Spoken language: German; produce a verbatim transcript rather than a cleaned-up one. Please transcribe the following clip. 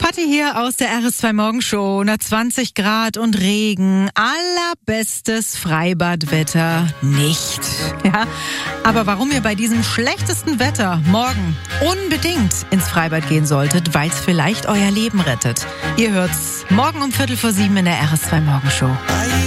Kathi hier aus der R S zwei Morgenshow. hundertzwanzig Grad und Regen. Allerbestes Freibadwetter nicht. Ja, aber warum ihr bei diesem schlechtesten Wetter morgen unbedingt ins Freibad gehen solltet, weil es vielleicht euer Leben rettet. Ihr hört's morgen um Viertel vor sieben in der R S zwei Morgenshow.